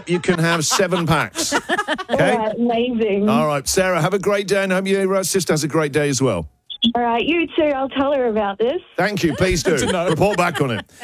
you can have 7 packs. Okay? Amazing. All right, Sarah, have a great day, and hope your sister has a great day as well. All right, you too. I'll tell her about this. Thank you. Please do. Report back on it.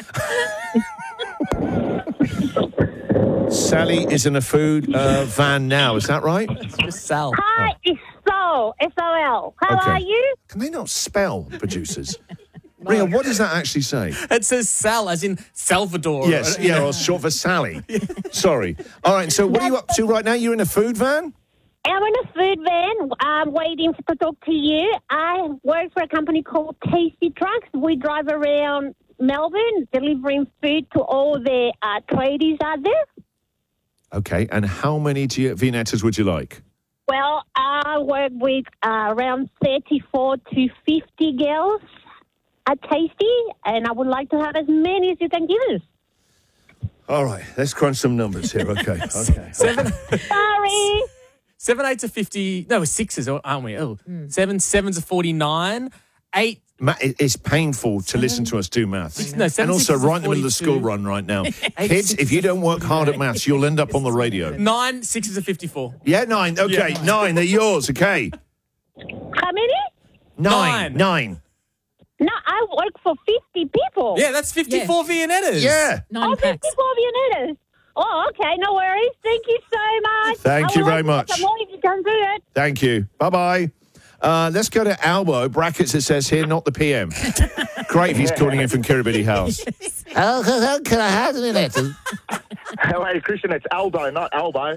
Sally is in a food van now. Is that right? It's just Sal. Hi, it's Sol. S-O-L. How are you? Can they not spell, producers? Ria, what does that actually say? It says Sal, as in Salvador. Yes, or short for Sally. Sorry. All right, so what are you up to right now? You're in a food van? I'm in a food van. I'm waiting to talk to you. I work for a company called Tasty Trucks. We drive around Melbourne delivering food to all the tradies out there. Okay, and how many Viennettas would you like? Well, I work with around 34 to 50 girls at Tasty, and I would like to have as many as you can give us. All right, let's crunch some numbers here. Okay. Sorry. 7 8 to 50. No, we're 6s, aren't we? Oh, 7 7s are 49. 8. It's painful to listen to us do maths. No, 7 and also 6s are right in the middle of the 42. school run right now. Kids, if you don't work hard at maths, you'll end up on the radio. 9 6s are 54. Yeah, 9. Okay, Yeah. 9. They're yours. Okay. How many? 9. No, I work for 50 people. Yeah, that's 54 Viennettas. Yeah. 9 packs. 54 Viennettas. Oh, okay, no worries. Thank you so much. Thank you very much. Some more if you can do it. Thank you. Bye-bye. Let's go to Albo. Brackets, it says here, not the PM. Great if he's calling in from Kiribati House. Can I have a minute? Hey, Christian, it's Aldo, not Albo.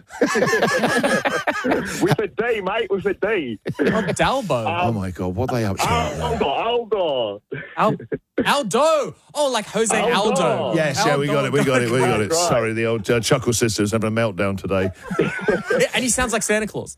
With a D, mate, with a D. Oh, Dalbo. Oh, my God. What are they up to? Aldo. Aldo. Oh, like Jose Aldo. Yes, yeah, we got it. Right. Sorry, the old Chuckle sisters having a meltdown today. Yeah, and he sounds like Santa Claus.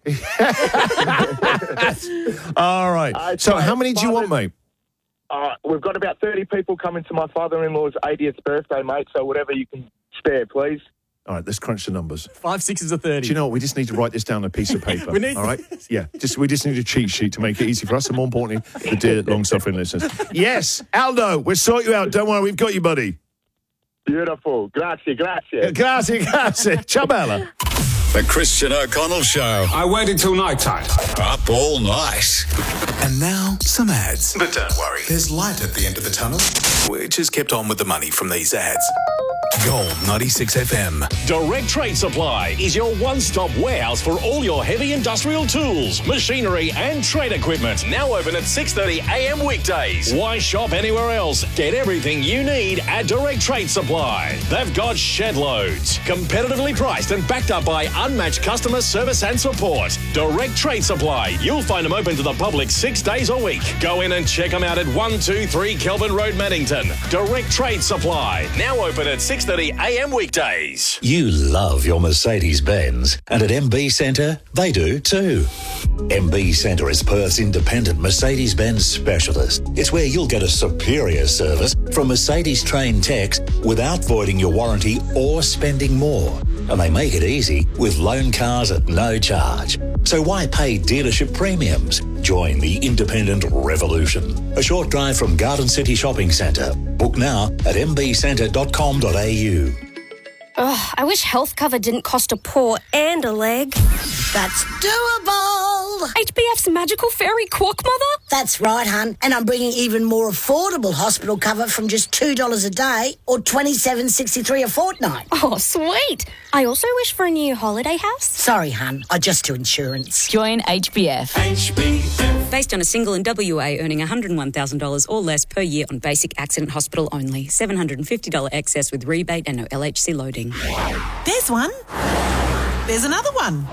All right. So how many do you want, mate? We've got about 30 people coming to my father-in-law's 80th birthday, mate, so whatever you can spare, please. All right, let's crunch the numbers. 5 6s are 30. Do you know what? We just need to write this down on a piece of paper. We need- all right? Yeah, we just need a cheat sheet to make it easy for us and more importantly, the dear long-suffering listeners. Yes, Aldo, we'll sort you out. Don't worry, we've got you, buddy. Beautiful. Grazie. Grazie. Ciao, Bella. The Christian O'Connell Show. I waited till night time. Up all night. And now, some ads. But don't worry, There's light at the end of the tunnel. We're just kept on with the money from these ads. Gold 96 FM. Direct Trade Supply is your one-stop warehouse for all your heavy industrial tools, machinery and trade equipment. Now open at 6:30 a.m. weekdays. Why shop anywhere else? Get everything you need at Direct Trade Supply. They've got shed loads, competitively priced and backed up by unmatched customer service and support. Direct Trade Supply. You'll find them open to the public 6 days a week. Go in and check them out at 123 Kelvin Road, Maddington. Direct Trade Supply. Now open at 6:30 a.m. weekdays. You love your Mercedes-Benz, and at MB Centre, they do too. MB Centre is Perth's independent Mercedes-Benz specialist. It's where you'll get a superior service from Mercedes-trained techs without voiding your warranty or spending more. And they make it easy with loan cars at no charge. So why pay dealership premiums? Join the independent revolution. A short drive from Garden City Shopping Centre. Book now at mbcentre.com.au. Ugh, I wish health cover didn't cost a paw and a leg. That's doable. HBF's magical fairy quack mother? That's right, hun. And I'm bringing even more affordable hospital cover from just $2 a day or $27.63 a fortnight. Oh, sweet. I also wish for a new holiday house. Sorry, hun. I just do insurance. Join HBF. HBF. Based on a single in WA earning $101,000 or less per year on basic accident hospital only. $750 excess with rebate and no LHC loading. There's one. There's another one.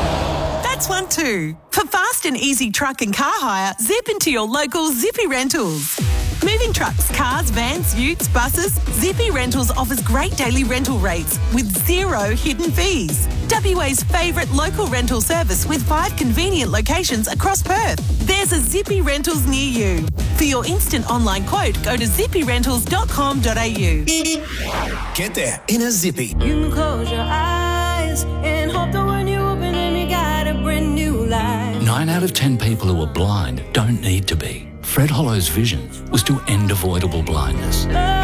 That's one too. For fast and easy truck and car hire, zip into your local Zippy Rentals. Moving trucks, cars, vans, utes, buses, Zippy Rentals offers great daily rental rates with zero hidden fees. WA's favourite local rental service with 5 convenient locations across Perth. There's a Zippy Rentals near you. For your instant online quote, go to zippyrentals.com.au. Get there in a Zippy. You can close your eyes and hope that when you open them, you got a brand new life. 9 out of 10 people who are blind don't need to be. Fred Hollow's vision was to end avoidable blindness.